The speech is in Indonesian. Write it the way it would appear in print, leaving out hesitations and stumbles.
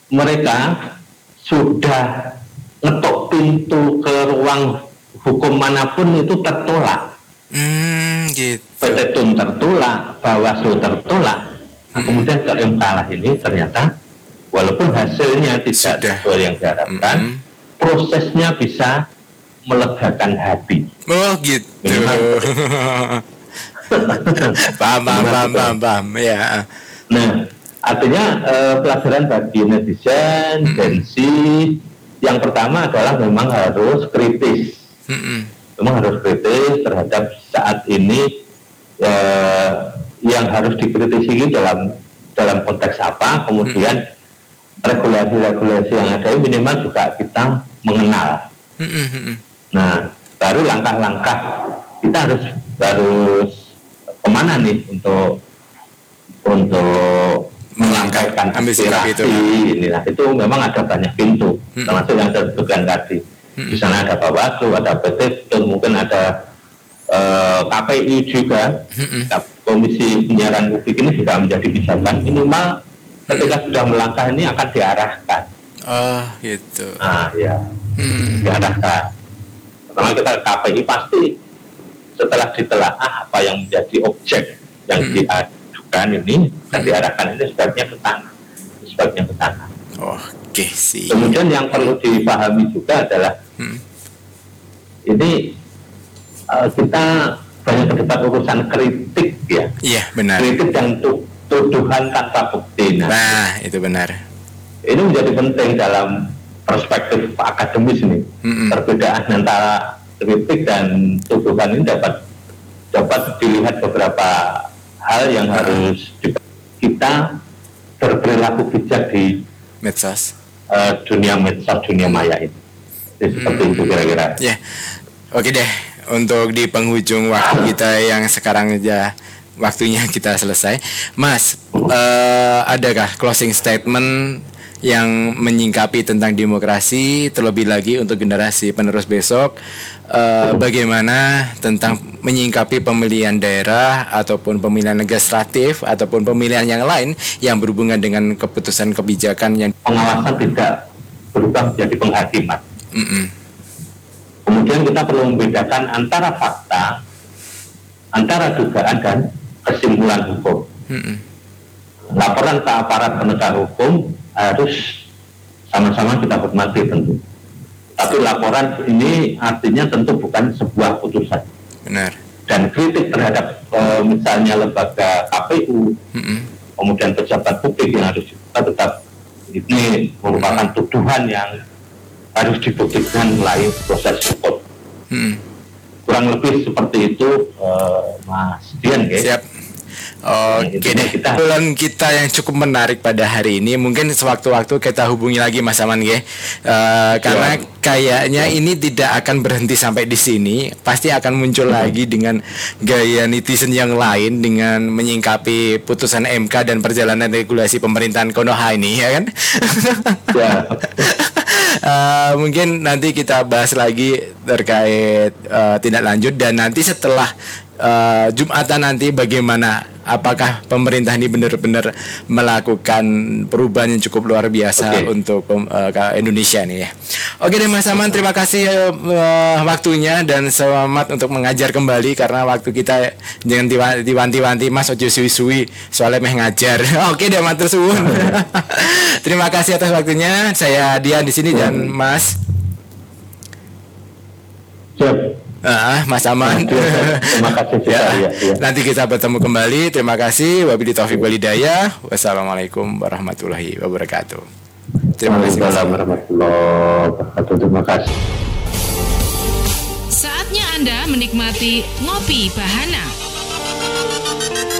mereka sudah ngetok pintu ke ruang hukum manapun itu tertolak. Gitu. Petun tertolak, Bawaslu tertolak. Nah, kemudian ke MK lah ini ternyata walaupun hasilnya tidak sesuai yang diharapkan, prosesnya bisa melegakan hati. Oh gitu. Paham. Ya. Nah, artinya pelajaran bagi netizen, Gen Z, yang pertama adalah memang harus kritis. Memang harus kritis terhadap saat ini yang harus dikritisi dalam konteks apa, kemudian regulasi-regulasi yang ada minimal juga kita mengenal. Nah, baru langkah-langkah kita harus kemana nih untuk melangkahkan aspirasi ini. Nah, itu memang ada banyak pintu, termasuk yang saya sebutkan tadi. Di sana ada Bawaslu, ada PT, mungkin ada KPI juga, Komisi Penyiaran Publik ini juga menjadi pijakan minimal ketika sudah melangkah ini akan diarahkan. Oh gitu. Ya, diarahkan. Pertama kita KPI pasti setelah ditelaah apa yang menjadi objek yang diajukan ini dan diarahkan ini sebaiknya ke sana. Oke sih. Kemudian yang perlu dipahami juga adalah ini kita banyak berdebat urusan kritik ya. Iya benar. Kritik dan tuduhan tanpa bukti. Nah itu benar. Ini menjadi penting dalam perspektif akademis ini. Perbedaan antara kritik dan tuduhan ini dapat dilihat beberapa hal yang harus kita berperilaku bijak di medsos, dunia maya ini. Jadi seperti itu kira-kira. Ya, oke deh. Untuk di penghujung waktu kita yang sekarang aja waktunya kita selesai, Mas, adakah closing statement yang menyingkapi tentang demokrasi, terlebih lagi untuk generasi penerus besok, bagaimana tentang menyingkapi pemilihan daerah ataupun pemilihan legislatif ataupun pemilihan yang lain yang berhubungan dengan keputusan kebijakan yang pengawasan tidak berubah menjadi penghakiman. Kemudian kita perlu membedakan antara fakta, antara dugaan dan kesimpulan hukum. Laporan ke aparat penegak hukum harus sama-sama kita hormati tentu. Tapi laporan ini artinya tentu bukan sebuah putusan. Benar. Dan kritik terhadap misalnya lembaga KPU, kemudian pejabat publik yang harus kita tetap ini merupakan tuduhan yang harus dibuktikan melalui proses hukum. Kurang lebih seperti itu, Mas Dian. Siap. Oke deh, bulan kita yang cukup menarik pada hari ini. Mungkin sewaktu-waktu kita hubungi lagi Mas Aman, karena kayaknya ini tidak akan berhenti sampai di sini. Pasti akan muncul lagi dengan gaya netizen yang lain dengan menyingkapi putusan MK dan perjalanan regulasi pemerintahan Konoha ini, ya kan? Mungkin nanti kita bahas lagi terkait tindak lanjut, dan nanti setelah Jumatan nanti bagaimana, apakah pemerintah ini benar-benar melakukan perubahan yang cukup luar biasa untuk Indonesia nih ya. Oke deh Mas Aman, terima kasih waktunya dan selamat untuk mengajar kembali, karena waktu kita jangan diwanti-wanti Mas, ojo suwi-suwi soalnya meh ngajar. Oke deh matur suwun. Terima kasih atas waktunya. Saya Dian di sini dan Mas. Mas Aman. Terima kasih juga, ya. Nanti kita bertemu kembali. Terima kasih. Wabillahi taufiq wal hidayah. Wassalamualaikum warahmatullahi wabarakatuh. Terima kasih. Terima kasih. Saatnya Anda menikmati Ngopi Bahana.